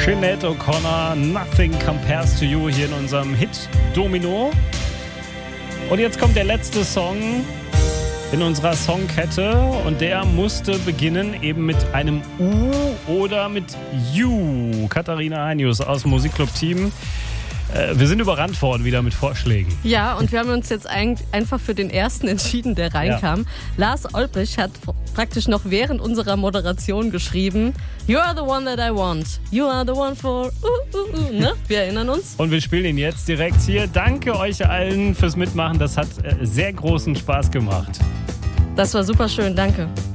Sinead O'Connor, Nothing Compares to You hier in unserem Hit Domino. Und jetzt kommt der letzte Song in unserer Songkette und der musste beginnen eben mit einem U oder mit You. Katharina Heinius aus dem Musikclub-Team. Wir sind überrannt worden wieder mit Vorschlägen. Ja, und wir haben uns jetzt einfach für den ersten entschieden, der reinkam. Ja. Lars Olbrich hat praktisch noch während unserer Moderation geschrieben: You are the one that I want. You are the one for ne? Wir erinnern uns. Und wir spielen ihn jetzt direkt hier. Danke euch allen fürs Mitmachen. Das hat sehr großen Spaß gemacht. Das war super schön, danke.